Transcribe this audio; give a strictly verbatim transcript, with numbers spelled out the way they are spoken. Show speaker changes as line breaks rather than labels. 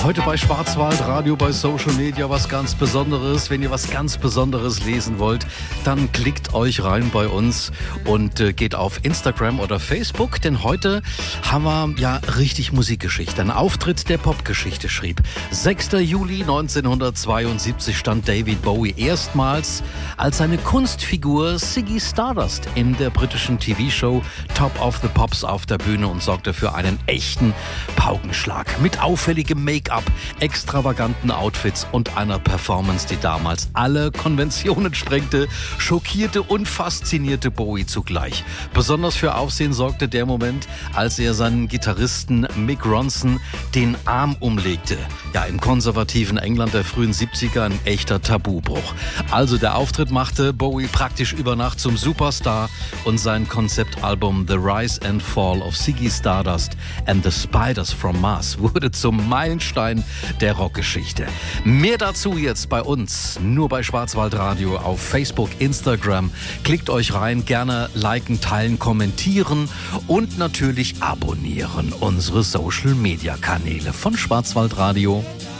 Heute bei Schwarzwaldradio, bei Social Media was ganz Besonderes. Wenn ihr was ganz Besonderes lesen wollt, dann klickt euch rein bei uns und äh, geht auf Instagram oder Facebook. Denn heute haben wir ja richtig Musikgeschichte. Ein Auftritt der Popgeschichte schrieb. sechster Juli neunzehnhundertzweiundsiebzig stand David Bowie erstmals als eine Kunstfigur Ziggy Stardust in der britischen T V-Show Top of the Pops auf der Bühne und sorgte für einen echten Paukenschlag mit auffälligem Make-up, extravaganten Outfits und einer Performance, die damals alle Konventionen sprengte, schockierte und faszinierte Bowie zugleich. Besonders für Aufsehen sorgte der Moment, als er seinen Gitarristen Mick Ronson den Arm umlegte. Ja, im konservativen England der frühen siebziger ein echter Tabubruch. Also der Auftritt machte Bowie praktisch über Nacht zum Superstar und sein Konzeptalbum The Rise and Fall of Ziggy Stardust and the Spiders from Mars wurde zum Meilenstein der Rockgeschichte. Mehr dazu jetzt bei uns, nur bei Schwarzwaldradio auf Facebook, Instagram. Klickt euch rein, gerne liken, teilen, kommentieren und natürlich abonnieren unsere Social-Media-Kanäle von Schwarzwaldradio.